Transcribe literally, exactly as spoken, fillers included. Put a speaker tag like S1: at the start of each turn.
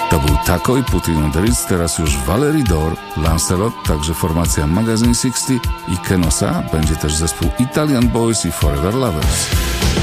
S1: To był Taco i Putty on the Ritz, teraz już Valerie Dore, Lancelot, także formacja Magazine sześćdziesiąt i Kenosa, będzie też zespół Italian Boys i Forever Lovers.